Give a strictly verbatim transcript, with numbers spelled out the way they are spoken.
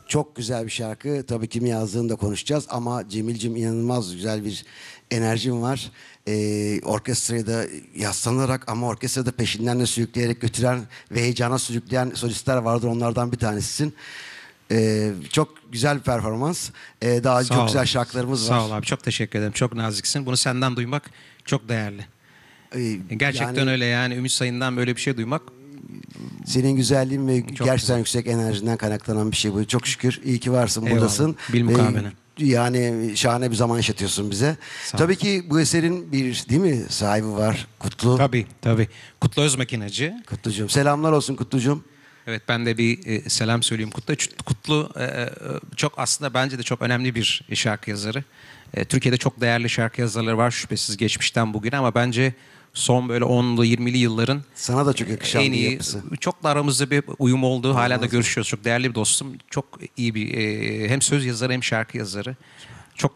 Çok güzel bir şarkı. Tabii kim yazdığını da konuşacağız ama Cemil'cim inanılmaz güzel bir enerjim var. Ee, orkestrayı da yaslanarak ama orkestrayı da peşinden de sürükleyerek götüren ve heyecana sürükleyen solistler vardır. Onlardan bir tanesisin. Ee, çok güzel bir performans. Ee, daha Sağ çok ol. güzel şarkılarımız var. Sağ ol abi. Çok teşekkür ederim. Çok naziksin. Bunu senden duymak çok değerli. Ee, Gerçekten yani öyle yani. Ümit Sayın'dan böyle bir şey duymak senin güzelliğin ve gerçekten güzel. yüksek enerjinden kaynaklanan bir şey bu. Çok şükür iyi ki varsın, Eyvallah. buradasın. Bilmukabele. Ve yani şahane bir zaman yaşatıyorsun bize. Sağ ol. Tabii ki bu eserin bir değil mi sahibi var, Kutlu. tabii tabii. Kutlu Özmakinacı. Kutlucuğum. Selamlar olsun Kutlucuğum. Evet, ben de bir e, selam söyleyeyim Kutlu'ya. Ç- Kutlu e, e, çok aslında bence de çok önemli bir şarkı yazarı. E, Türkiye'de çok değerli şarkı yazarları var şüphesiz geçmişten bugüne ama bence son böyle onlu yirmili yılların Sana da çok yakışan en bir iyi, yapısı. çok da aramızda bir uyum oldu. Hala da Olmaz mı? görüşüyoruz. Çok değerli bir dostum. Çok iyi bir e, hem söz yazarı hem şarkı yazarı.